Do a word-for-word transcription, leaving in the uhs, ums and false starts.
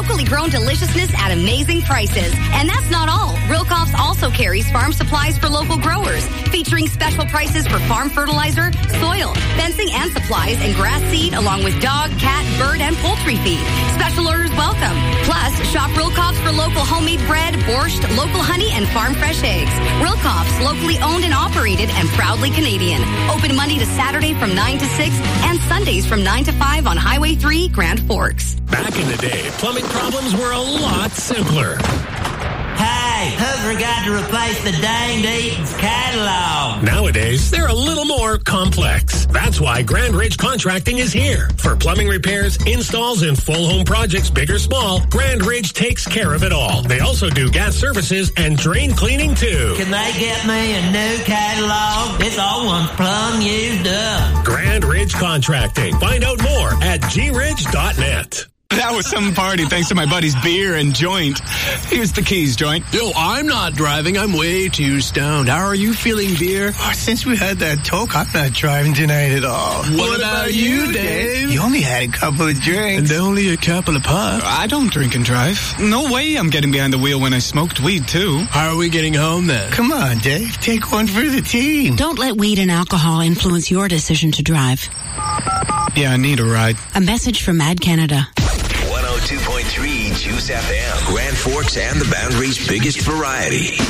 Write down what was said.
locally grown deliciousness at amazing prices. And that's not all. Real Cops also carries farm supplies for local growers, featuring special prices for farm fertilizer, soil, fencing and supplies, and grass seed, along with dog, cat, bird, and poultry feed. Special orders welcome. Plus, shop Real Cops for local homemade bread, borscht, local honey, and farm fresh eggs. Real Cops, locally owned and operated and proudly Canadian. Open Monday to Saturday from nine to six and Sundays from nine to five on Highway three, Grand Forks. Back in the day, plumbing problems were a lot simpler. Hey, who forgot to replace the danged Eaton's catalog? Nowadays, they're a little more complex. That's why Grand Ridge Contracting is here. For plumbing repairs, installs, and full home projects, big or small, Grand Ridge takes care of it all. They also do gas services and drain cleaning, too. Can they get me a new catalog? This old one's plumb used up. Grand Ridge Contracting. Find out more at g ridge dot net. That was some party thanks to my buddy's beer and joint. Here's the keys, joint. Yo, I'm not driving. I'm way too stoned. How are you feeling, beer? Oh, since we had that talk, I'm not driving tonight at all. What, what about, about you, Dave? You only had a couple of drinks. And only a couple of puffs. I don't drink and drive. No way I'm getting behind the wheel when I smoked weed, too. How are we getting home, then? Come on, Dave. Take one for the team. Don't let weed and alcohol influence your decision to drive. Yeah, I need a ride. A message from Mad Canada. one oh two point three Juice F M, Grand Forks and the Boundary's biggest variety.